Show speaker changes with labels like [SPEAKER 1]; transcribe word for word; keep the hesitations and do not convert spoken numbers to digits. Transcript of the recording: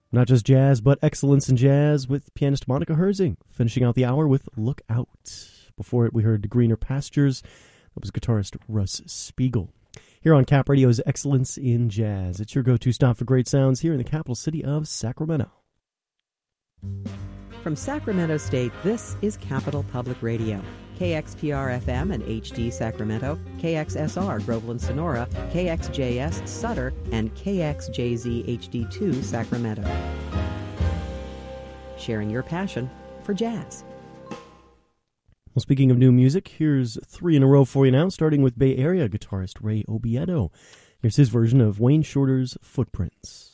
[SPEAKER 1] Not just jazz, but excellence in jazz with pianist Monica Herzing, finishing out the hour with Look Out. Before it, we heard Greener Pastures. That was guitarist Russ Spiegel. Here on Cap Radio's Excellence in Jazz. It's your go-to stop for great sounds here in the capital city of Sacramento.
[SPEAKER 2] From Sacramento State, this is Capital Public Radio. K X P R F M and H D Sacramento, K X S R Groveland Sonora, K X J S Sutter, and K X J Z H D two Sacramento. Sharing your passion for jazz.
[SPEAKER 1] Well, speaking of new music, here's three in a row for you now, starting with Bay Area guitarist Ray Obiedo. Here's his version of Wayne Shorter's Footprints.